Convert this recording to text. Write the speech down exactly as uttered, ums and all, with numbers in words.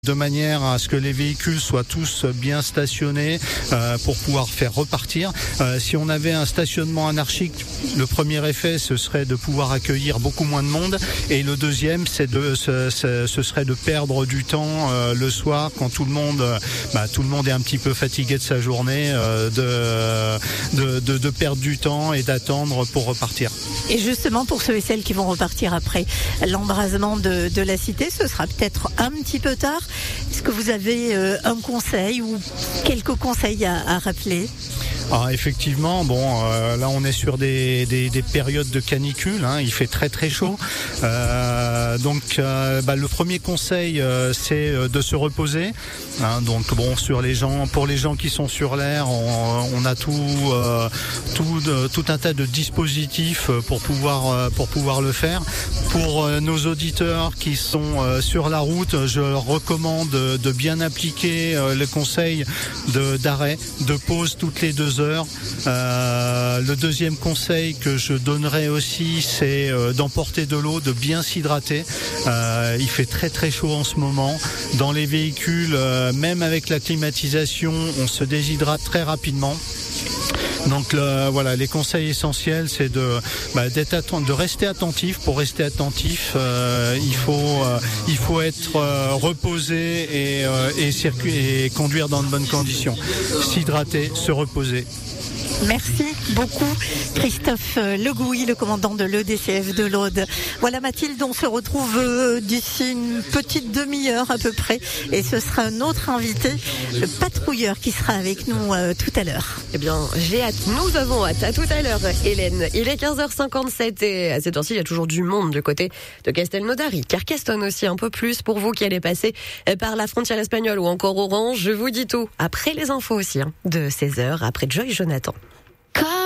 de manière à ce que les véhicules soient tous bien stationnés euh, pour pouvoir faire repartir. Euh, si on avait un stationnement anarchique, le premier effet ce serait de pouvoir accueillir beaucoup moins de monde, et le deuxième c'est de ce, ce, ce serait de perdre du temps euh, le soir quand tout le monde euh, bah, tout le monde est un petit peu fatigué de sa journée, euh, de, de, de de perdre du temps et d'attendre pour repartir. Et justement pour ceux et celles qui vont repartir après l'embrasement de, de la cité, ce sera peut-être un petit peu tard. Est-ce que vous avez euh, un conseil ou quelques conseils à, à rappeler ? Ah, effectivement, bon, euh, là on est sur des, des, des périodes de canicule, hein, il fait très très chaud. Euh, donc, euh, bah, le premier conseil, euh, c'est de se reposer. Hein, donc, bon, sur les gens, pour les gens qui sont sur l'air, on, on a tout, euh, tout, de, tout un tas de dispositifs pour pouvoir, pour pouvoir le faire. Pour euh, nos auditeurs qui sont euh, sur la route, je leur recommande de, de bien appliquer euh, les conseils de, d'arrêt, de pause toutes les deux heures. Euh, le deuxième conseil que je donnerais aussi, c'est euh, d'emporter de l'eau, de bien s'hydrater. Euh, il fait très très chaud en ce moment. Dans les véhicules, euh, même avec la climatisation, on se déshydrate très rapidement. Donc le, voilà, les conseils essentiels, c'est de, bah, d'être atten- de rester attentif. Pour rester attentif, euh, il faut, euh, il faut être euh, reposé et, euh, et, circuit, et conduire dans de bonnes conditions. S'hydrater, se reposer. Merci beaucoup Christophe Legouilly, le commandant de l'E D C F de l'Aude. Voilà Mathilde, on se retrouve d'ici une petite demi-heure à peu près, et ce sera un autre invité, le patrouilleur, qui sera avec nous euh, tout à l'heure. Eh bien, j'ai hâte, nous avons hâte. À tout à l'heure, Hélène. Il est quinze heures cinquante-sept et à cette heure-ci, il y a toujours du monde du côté de Castelnaudary. Carcassonne aussi, un peu plus pour vous qui allez passer par la frontière espagnole ou encore Orange. Je vous dis tout après les infos aussi, hein, de seize heures, après Joy Jonathan.